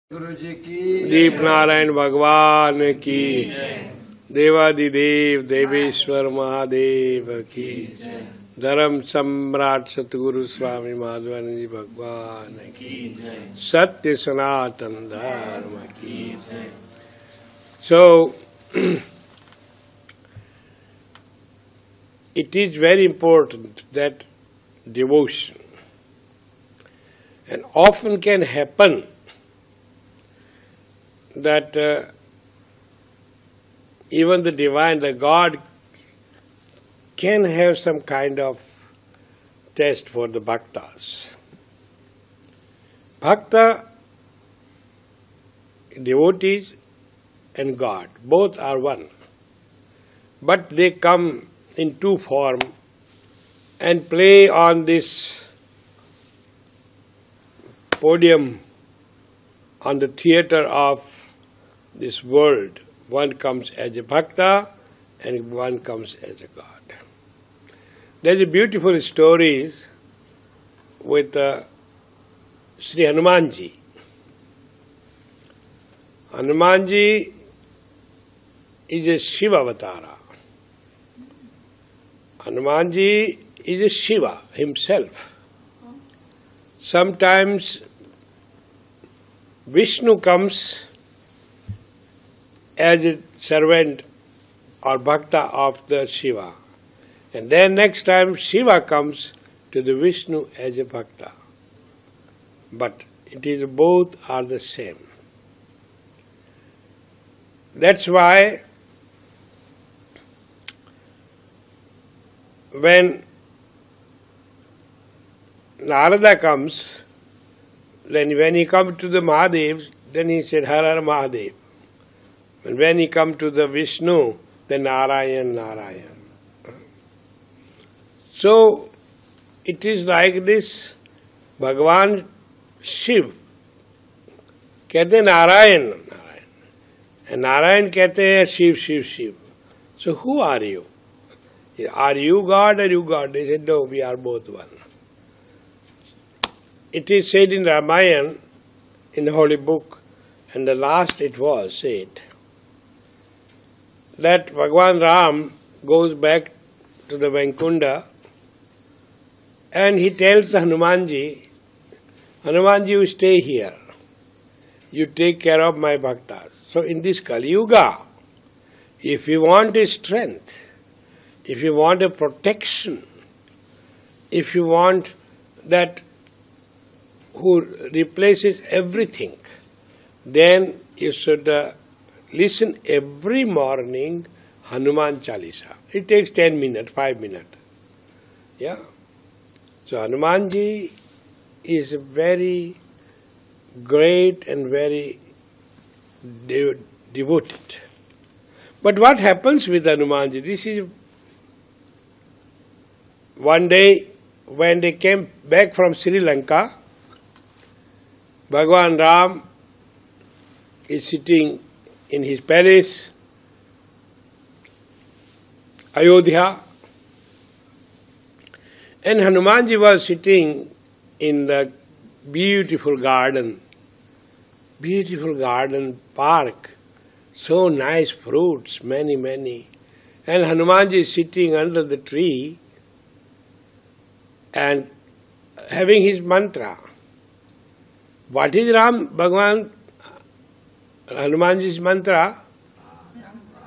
गुरु जी की दीप नारायण भगवान की देवादिदेव देवेश्वर महादेव की धर्म सम्राट सतगुरु स्वामी माधवानंद जी भगवान की सत्य सनातन धर्म की। So it is very important that devotion, and often can happen that even the divine, the God, can have some kind of test for the bhaktas. Bhakta, devotees and God, both are one. But they come in two forms and play on this podium, on the theatre of this world. One comes as a bhakta and one comes as a God. There's a beautiful stories with Sri Hanumanji. Hanumanji is a Shiva avatara. Hanumanji is a Shiva himself. Sometimes Vishnu comes as a servant or bhakta of the Shiva. And then next time Shiva comes to the Vishnu as a bhakta. But it is both are the same. That's why when Narada comes, then when he comes to the Mahadev, then he said, Har Har Mahadev. And when he comes to the Vishnu, then Narayan, Narayan. So, it is like this, Bhagavan Shiv, कहते हैं Narayan Narayan, and Narayan कहते हैं Shiv Shiv Shiv. So who are you? Are you God or you God? They said, no, we are both one. It is said in Ramayana, in the holy book, and the last it was said, that Bhagavan Ram goes back to the Vaikunta and he tells Hanumanji, Hanumanji, you stay here. You take care of my bhaktas. So in this Kali Yuga, if you want a strength, if you want a protection, if you want that who replaces everything, then you should listen every morning Hanuman Chalisa. It takes 10 minutes, 5 minutes. Yeah. So Hanumanji is very great and very devoted. But what happens with Hanumanji? This is one day when they came back from Sri Lanka, Bhagavan Ram is sitting in his palace, Ayodhya, and Hanumanji was sitting in the beautiful garden park, so nice fruits, many, and Hanumanji is sitting under the tree and having his mantra. What is Bhagavan Hanumanji's mantra?